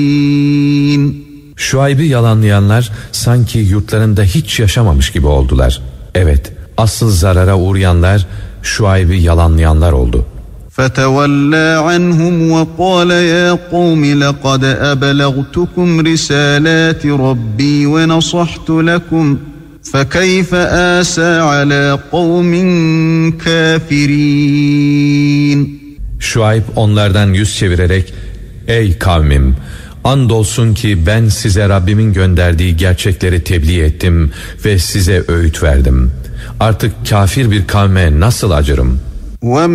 Şuayb'i yalanlayanlar sanki yurtlarında hiç yaşamamış gibi oldular. Evet, asıl zarara uğrayanlar Şuayb'i yalanlayanlar oldu. فَتَوَلَّى عَنْهُمْ وَقَالَ يَا قَوْمِ لَقَدْ أَبْلَغْتُكُمْ رِسَالَاتِ رَبِّي وَنَصَحْتُ لَكُمْ فَكَيْفَ آسَى عَلَى قَوْمٍ كَافِرِينَ. Şuayb onlardan yüz çevirerek, ey kavmim, andolsun ki ben size Rabbimin gönderdiği gerçekleri tebliğ ettim ve size öğüt verdim. Artık kafir bir kavme nasıl acırım?